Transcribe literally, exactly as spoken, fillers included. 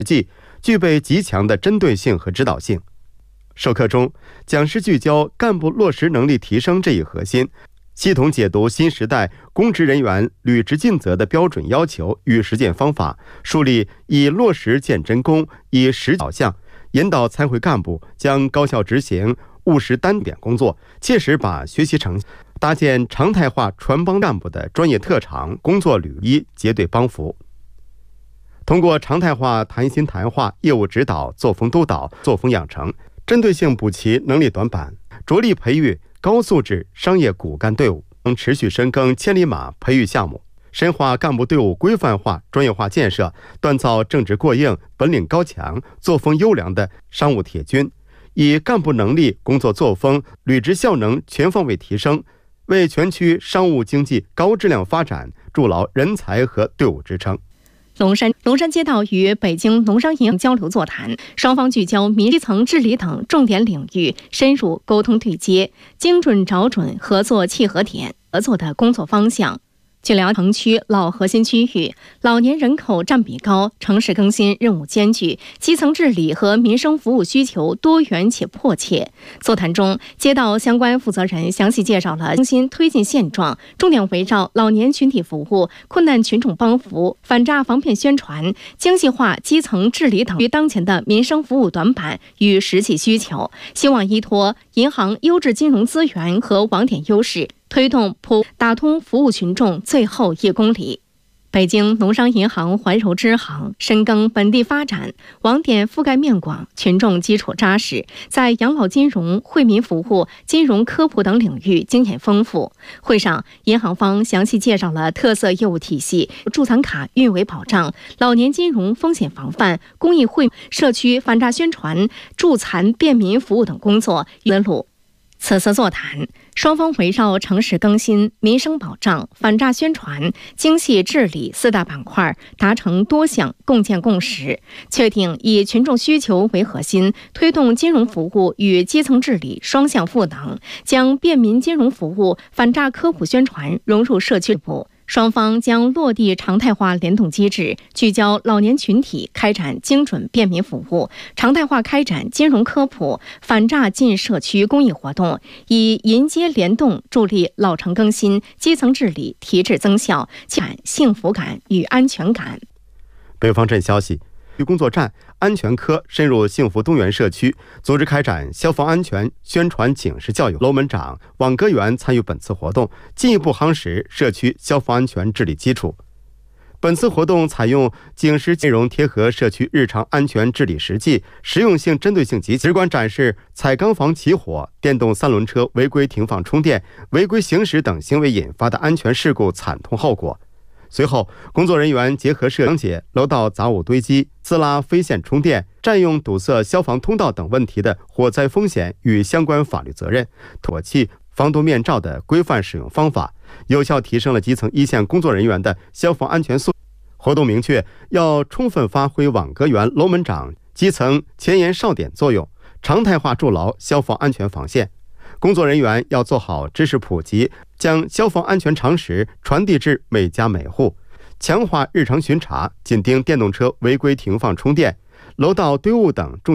际，具备极强的针对性和指导性。授课中，讲师聚焦干部落实能力提升这一核心，系统解读新时代公职人员履职尽责的标准要求与实践方法，树立以落实见真功、以实导向，引导参会干部将高效执行务实单点工作，切实把学习成搭建常态化传帮干部的专业特长、工作履历结对帮扶。通过常态化谈心谈话、业务指导、作风督导、作风养成，针对性补齐能力短板，着力培育高素质商业骨干队伍，能持续深耕千里马培育项目，深化干部队伍规范化、专业化建设，锻造正直过硬、本领高强、作风优良的商务铁军，以干部能力、工作作风、履职效能全方位提升，为全区商务经济高质量发展筑牢人才和队伍支撑。 龙山龙山街道与北京农商银行交流座谈，双方聚焦民基层治理等重点领域，深入沟通对接，精准找准合作契合点、合作的工作方向。据了解，城区老核心区域老年人口占比高，城市更新任务艰巨，基层治理和民生服务需求多元且迫切。座谈中，街道相关负责人详细介绍了更新推进现状，重点围绕老年群体服务、困难群众帮扶、反诈防骗宣传、精细化基层治理等与当前的民生服务短板与实际需求，希望依托银行优质金融资源和网点优势，推动普打通服务群众最后一公里。北京农商银行怀柔支行深耕本地发展，网点覆盖面广，群众基础扎实，在养老金融、惠民服务、金融科普等领域经验丰富。会上，银行方详细介绍了特色业务体系、助残卡运维保障、老年金融风险防范、公益惠、社区反诈宣传、助残便民服务等工作思路。此次座谈，双方围绕城市更新、民生保障、反诈宣传、精细治理四大板块达成多项共建共识，确定以群众需求为核心，推动金融服务与基层治理双向赋能，将便民金融服务、反诈科普宣传融入社区部。双方将落地常态化联动机制，聚焦老年群体开展精准便民服务，常态化开展金融科普、反诈进社区公益活动，以迎接联动助力老城更新、基层治理提质增效，感幸福感与安全感。 北方镇消息，工作站安全科深入幸福东园社区，组织开展消防安全宣传警示教育。楼门长、网格员参与本次活动，进一步夯实社区消防安全治理基础。本次活动采用警示内容贴合社区日常安全治理实际，实用性、针对性极强，直观展示彩钢房起火、电动三轮车违规停放充电、违规行驶等行为引发的安全事故惨痛后果。随后，工作人员结合摄讲解楼道杂物堆积、自拉非线充电、占用堵塞消防通道等问题的火灾风险与相关法律责任、妥气、防毒面罩的规范使用方法，有效提升了基层一线工作人员的消防安全素质。活动明确，要充分发挥网格员、楼门长基层前沿哨点作用，常态化筑牢消防安全防线。工作人员要做好知识普及，将消防安全常识传递至每家每户，强化日常巡查，紧盯电动车违规停放充电、楼道堆物等重